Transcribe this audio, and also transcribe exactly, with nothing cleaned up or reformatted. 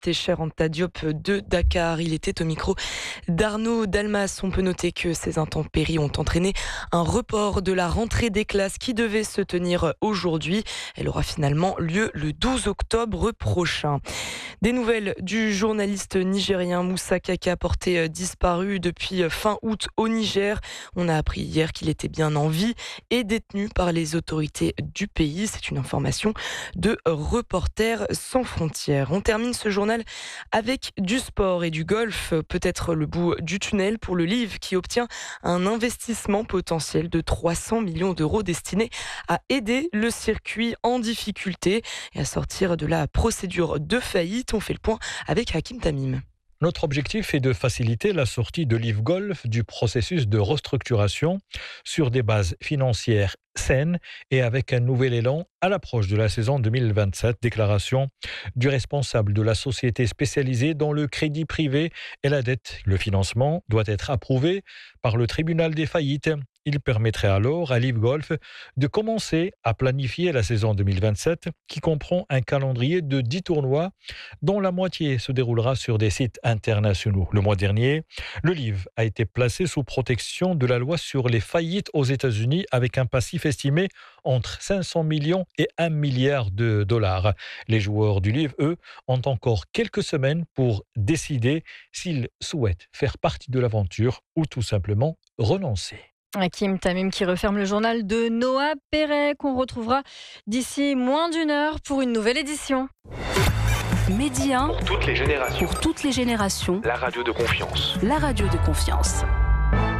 Anta Diop de Dakar. Il était au micro d'Arnaud Dalmas. On peut noter que ces intempéries ont entraîné un report de la rentrée des classes qui devait se tenir aujourd'hui. Elle aura finalement lieu le douze octobre prochain. Des nouvelles du journaliste nigérien Moussa Kaka, porté disparu depuis fin août au Niger. On a appris hier qu'il était bien en vie et détenu par les autorités du pays. C'est une information de Reporters sans frontières. On termine ce journal avec du sport et du golf. Peut-être le bout du tunnel pour le Liv qui obtient un investissement potentiel de trois cents millions d'euros destiné à aider le circuit en difficulté et à sortir de la procédure de faillite. On fait le point avec Hakim Tamim. Notre objectif est de faciliter la sortie de Liv Golf du processus de restructuration sur des bases financières saines et avec un nouvel élan à l'approche de la saison deux mille vingt-sept. Déclaration du responsable de la société spécialisée dans le crédit privé et la dette. Le financement doit être approuvé par le tribunal des faillites. Il permettrait alors à Liv Golf de commencer à planifier la saison deux mille vingt-sept qui comprend un calendrier de dix tournois dont la moitié se déroulera sur des sites internationaux. Le mois dernier, le Liv a été placé sous protection de la loi sur les faillites aux États-Unis avec un passif estimé entre cinq cents millions et un milliard de dollars. Les joueurs du Liv, eux, ont encore quelques semaines pour décider s'ils souhaitent faire partie de l'aventure ou tout simplement renoncer. Hakim Tamim qui referme le journal de Noah Perret qu'on retrouvera d'ici moins d'une heure pour une nouvelle édition. Média pour toutes les générations. Pour toutes les générations. La radio de confiance. La radio de confiance.